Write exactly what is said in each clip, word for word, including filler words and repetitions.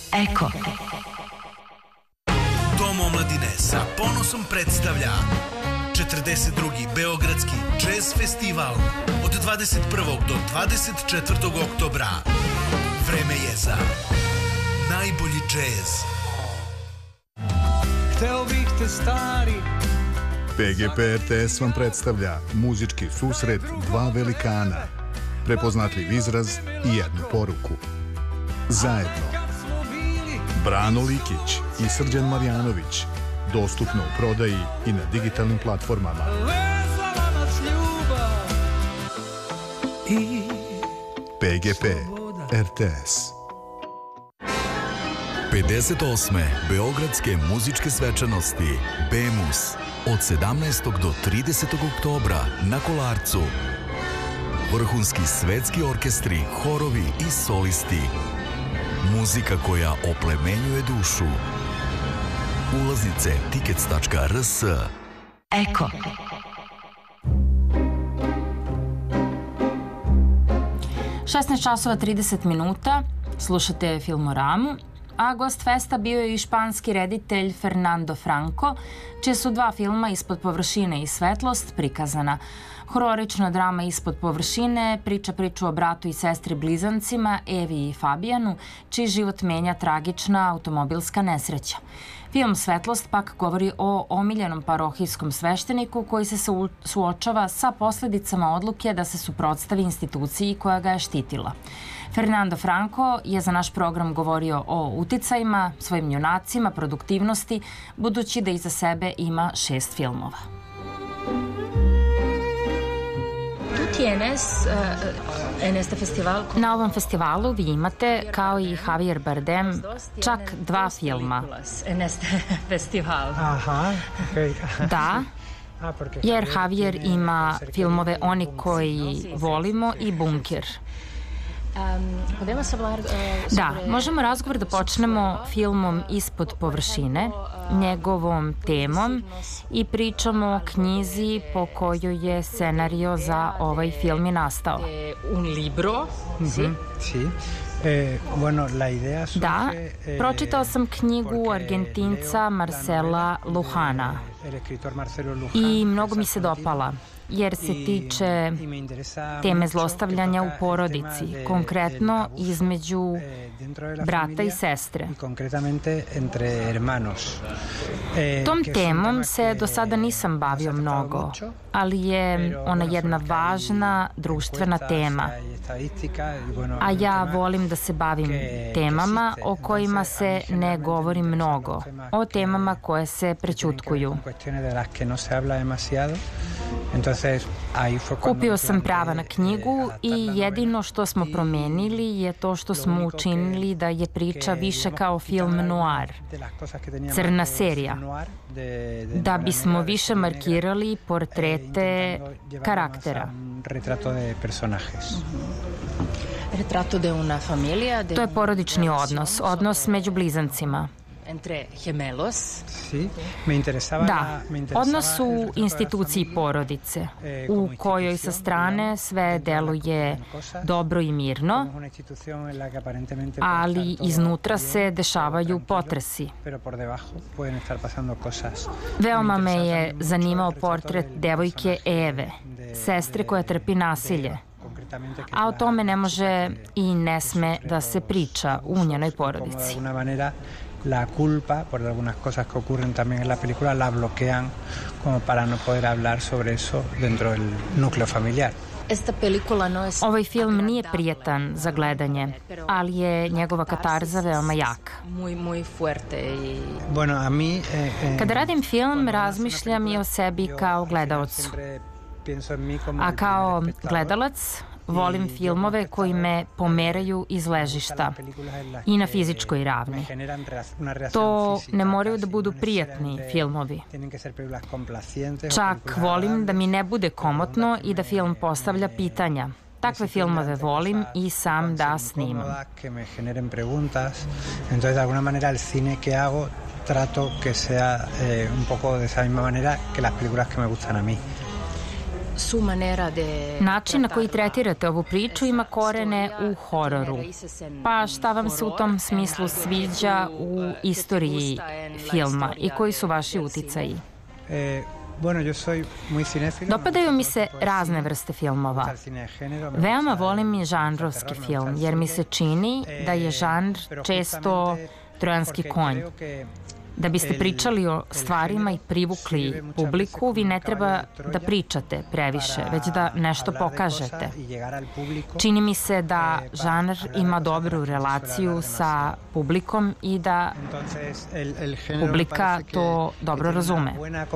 Eko. Dom omladine sa ponosom predstavlja četrdeset drugi Beogradski džez festival od dvadeset prvog do dvadeset četvrtog oktobra. Vreme je za najbolji džez. Hteo bih te stari. P G P R T S vam predstavlja muzički susret dva velikana, prepoznatljiv izraz i jednu poruku. Zajedno. Brano Likić i Srđan Marjanović. Dostupno u prodaji i na digitalnim platformama. P G P R T S. pedeset osme Beogradske muzičke svečanosti BEMUS od sedamnaestog do tridesetog oktobra na Kolarcu. Vrhunski svetski orkestri, horovi i solisti. Muzika koja oplemenjuje dušu. Ulaznice tickets tačka r s. Eko. šesnaest časova trideset minuta, slušate Filmoramu, a gost festa bio je i španski reditelj Fernando Franco, čije su dva filma Ispod površine i Svetlost prikazana. Hororična drama Ispod površine priča priču o bratu i sestri blizancima Evi i Fabijanu, čiji život menja tragična automobilska nesreća. Film Svetlost pak govori o omiljenom parohijskom svešteniku koji se suočava sa posledicama odluke da se suprotstavi instituciji koja ga je štitila. Fernando Franco je za naš program govorio o uticajima, svojim junacima, produktivnosti, budući da iza sebe ima šest filmova. Na ovom festivalu vi imate, kao i Javier Bardem, čak dva filma. Da, jer Javier ima filmove Oni koji volimo i Bunker. Da, možemo razgovor da počnemo filmom Ispod površine, njegovom temom i pričamo o knjizi po kojoj je scenario za ovaj film i nastao. Da, pročitao sam knjigu Argentinca Marcela Lujana i mnogo mi se dopala, jer se tiče teme zlostavljanja u porodici, konkretno između brata i sestre. Tom temom se do sada nisam bavio mnogo, ali je ona jedna važna društvena tema. A ja volim da se bavim temama o kojima se ne govori mnogo, o temama koje se prećutkuju. Kupio sam prava na knjigu i jedino što smo promenili je to što smo učinili da je priča više kao film noir, crna serija, da bismo više markirali portrete karaktera. To je porodični odnos, odnos među blizancima. Da, odnos u instituciji porodice, u kojoj sa strane sve deluje dobro i mirno, ali iznutra se dešavaju potresi. Veoma me je zanimao portret devojke Eve, sestre koja trpi nasilje, a o tome ne može i ne sme da se priča u njenoj porodici. La culpa por algunas cosas que ocurren también en la película la bloquean como para no poder hablar sobre eso dentro del núcleo familiar. Ovaj film nije prijetan za gledanje, ali je njegova katarza veoma jaka. Kada radim film, razmišljam i o sebi kao gledaocu. A kao gledalac volim filmove koji me pomeraju iz ležišta i na fizičkoj ravni. To ne moraju da budu prijatni filmovi. Čak volim da mi ne bude komotno i da film postavlja pitanja. Takve filmove volim i sam da snimam. Trato que sea eh, un poco de esa misma manera que las películas que me gustan a mí. Način na koji tretirate ovu priču ima korene u hororu. Pa šta vam se u tom smislu sviđa u istoriji filma i koji su vaši uticaji? Dopadaju mi se razne vrste filmova. Veoma volim i žanrovski film, jer mi se čini da je žanr često trojanski konj. Da biste pričali o stvarima i privukli publiku, vi ne treba da pričate previše, već da nešto pokažete. Čini mi se da žanr ima dobru relaciju sa publikom i da publika to dobro razume.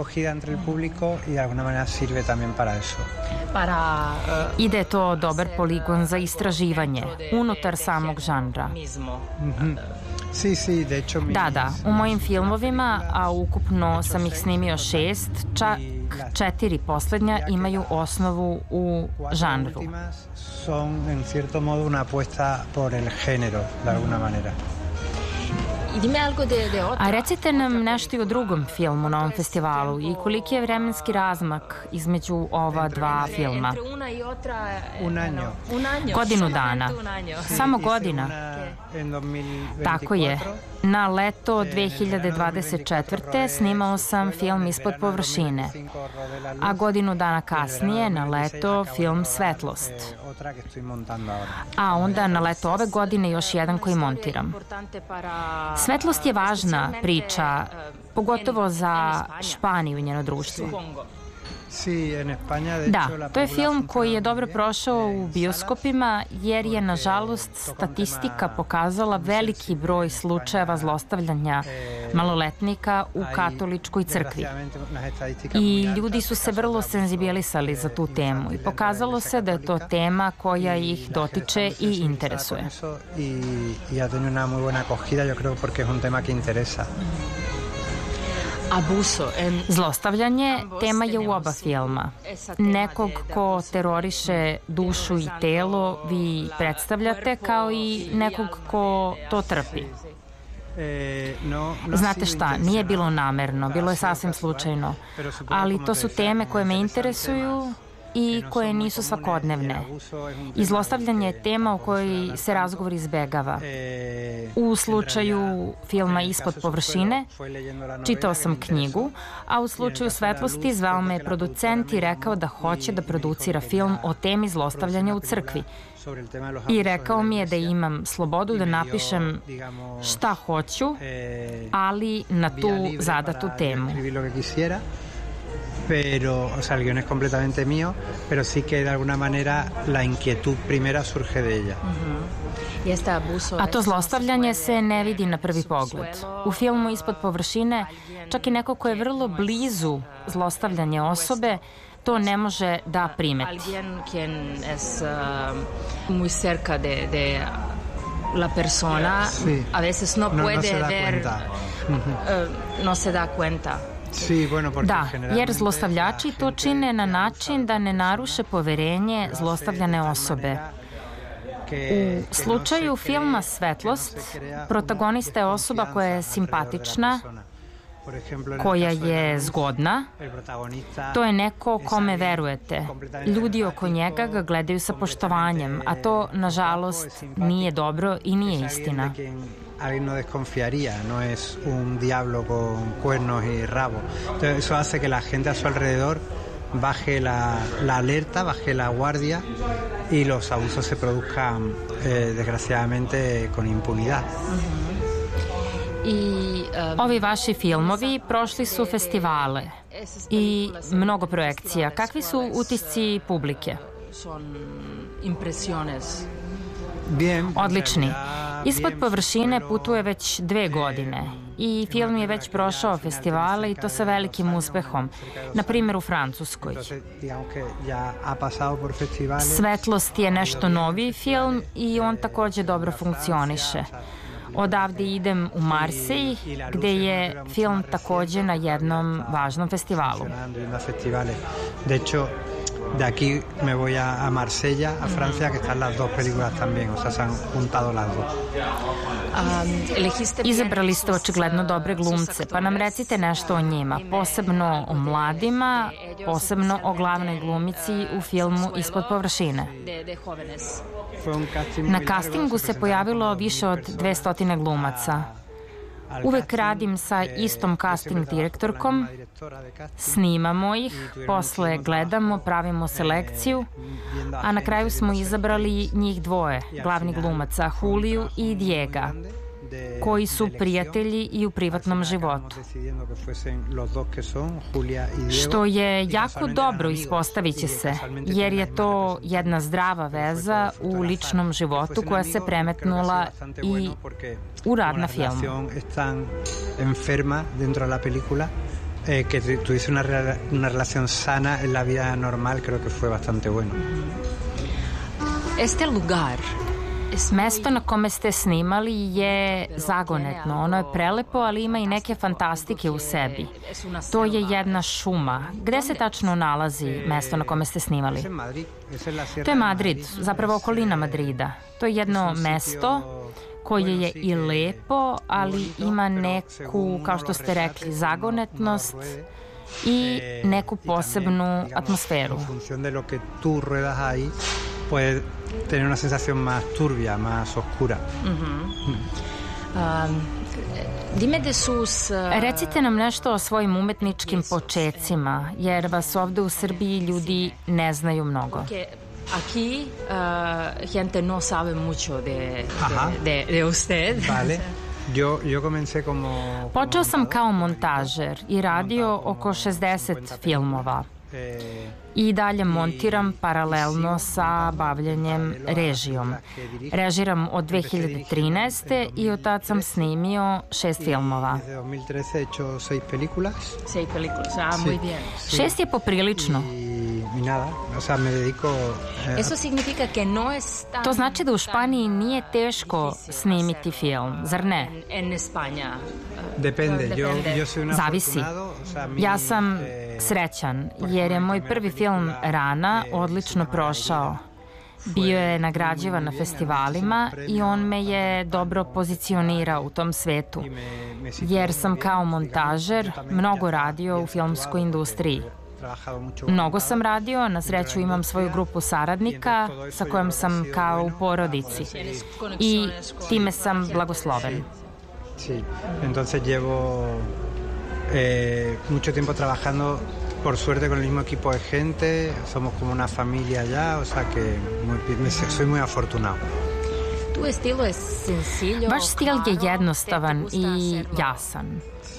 I da je to dobar poligon za istraživanje unutar samog žanra. Da, da, u mojim filmovima, a ukupno sam ih snimio šest, čak četiri poslednja imaju osnovu u žanru. A recite nam nešto i o drugom filmu na ovom festivalu i koliki je vremenski razmak između ova dva filma? Godinu dana. Samo godina. Tako je. Na leto dve hiljade dvadeset četvrte snimao sam film Ispod površine, a godinu dana kasnije, na leto, film Svetlost. A onda na leto ove godine još jedan koji montiram. Svetlost je važna priča, pogotovo za Španiju i njeno društvo. Da, to je film koji je dobro prošao u bioskopima jer je, nažalost, statistika pokazala veliki broj slučajeva zlostavljanja maloletnika u katoličkoj crkvi. I ljudi su se vrlo senzibilisali za tu temu i pokazalo se da je to tema koja ih dotiče i interesuje. Zlostavljanje tema je u oba filma. Nekog ko teroriše dušu i telo vi predstavljate kao i nekog ko to trpi. Znate šta, nije bilo namerno, bilo je sasvim slučajno, ali to su teme koje me interesuju i koje nisu svakodnevne. I zlostavljanje je tema o kojoj se razgovor izbegava. U slučaju filma Ispod površine čitao sam knjigu, a u slučaju Svetlosti zvao me je producent i rekao da hoće da producira film o temi zlostavljanja u crkvi. I rekao mi je da imam slobodu da napišem šta hoću, ali na tu zadatu temu. Pero, o sea, el guión es completamente mío, pero sí que de alguna manera la inquietud primera surge de ella. A to zlostavljanje se ne vidi na prvi pogled. U filmu Ispod površine čak i neko ko je vrlo blizu zlostavljanje osobe to ne može da primeti. La persona a veces no puede ver, no se da cuenta. Da, jer zlostavljači to čine na način da ne naruše poverenje zlostavljane osobe. U slučaju filma Svetlost, protagonista je osoba koja je simpatična, koja je zgodna. To je neko kome verujete. Ljudi oko njega ga gledaju sa poštovanjem, a to, nažalost, nije dobro i nije istina. Alguien no desconfiaría, no es un diablo con cuernos y rabo. Entonces eso hace que la gente a su alrededor baje la, la alerta, baje la guardia y los abusos se produzcan eh, desgraciadamente con impunidad. I, um, Ovi vaši filmovi prošli su festivale i mnogo projekcija. Kakvi su utisci publike? Odlični. Ispod površine putuje već dve godine i film je već prošao festivale i to sa velikim uspehom, na primjer u Francuskoj. Svetlost je nešto noviji film i on takođe dobro funkcioniše. Odavde idem u Marsej, gde je film takođe na jednom važnom festivalu. De aquí me voy a, a Marsella, a Francia, que están las dos películas también, o sea, se han juntado las dos. Izabrali ste očigledno dobre glumce, pa nam recite nešto o njima, posebno o mladima, posebno o glavnoj glumici u filmu Ispod površine. Na castingu se pojavilo više od dvesta glumaca. Uvek radim sa istom casting direktorkom, snimamo ih, posle gledamo, pravimo selekciju, a na kraju smo izabrali njih dvoje, glavnih glumaca, Juliju i Diega, koji su prijatelji i u privatnom životu. Što je jako dobro, ispostavit će se, jer je to jedna zdrava veza u ličnom životu koja se premetnula i u rad na filmu. Eh, que tuviese una, una relación sana en la vida normal, creo que fue bastante bueno. Este lugar, mesto na kome ste snimali je zagonetno. Ono je prelepo, ali ima i neke fantastike u sebi. To je jedna šuma. Gde se tačno nalazi mesto na kome ste snimali? To je Madrid, zapravo okolina Madrida. To je jedno mesto koje je i lepo, ali ima neku, kao što ste rekli, zagonetnost i neku posebnu atmosferu. Puede tener una sensación más turbia, más oscura. Recite nam nešto o svojim umetničkim počecima, jer vas ovde u Srbiji ljudi ne znaju mnogo. Aquí uh, gente no sabe mucho de, de, de usted. Vale. Yo, yo comencé como... Počeo sam kao montažer i radio oko šezdeset filmova. I dalje montiram paralelno sa bavljanjem režijom. Režiram od dve hiljade trinaeste. i od tad sam snimio šest filmova. Šest je poprilično. To znači da u Španiji nije teško snimiti film, zar ne? Zavisi. Ja sam srećan, jer je moj prvi film Rana odlično prošao. Bio je nagrađivan na festivalima i on me je dobro pozicionirao u tom svetu, jer sam kao montažer mnogo radio u filmskoj industriji. Mnogo sam radio, na sreću imam svoju grupu saradnika sa kojom sam kao u porodici i time sam blagosloven. Sí, entonces llevo eh, mucho tiempo trabajando, por suerte, con el mismo equipo de gente, somos como una familia ya, o sea que muy, me, soy muy afortunado. Vaš stil je jednostavan i jasan.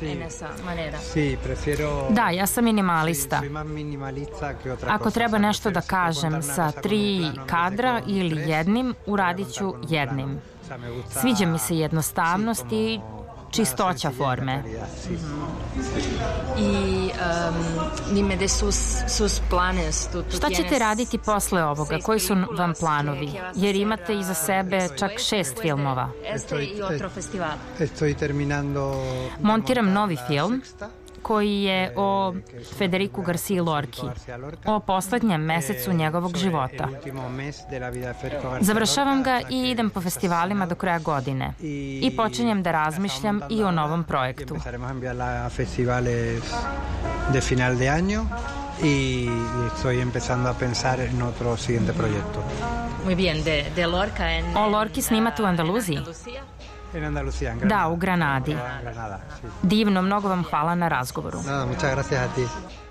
Da, ja sam minimalista. Ako treba nešto da kažem sa tri kadra ili jednim, uradit ću jednim. Sviđa mi se jednostavnost i čistoća forme. I dime de sus, sus planes. Šta ćete raditi posle ovoga? Koji su vam planovi? Jer imate iza sebe čak šest filmova. Montiram novi film koji je o Federiku Garciji Lorki, o poslednjem mesecu njegovog života. Završavam ga i idem po festivalima do kraja godine. I počinjem da razmišljam i o novom projektu. Y estoy empezando a pensar en otro siguiente proyecto. Muy bien, de, de Lorca en... O Lorki snimate u Andaluziji? En Andalucía, en Granada. Da, u Granadi. Granada, sí. Divno, mnogo vam hvala na razgovoru. Nada, muchas gracias a ti.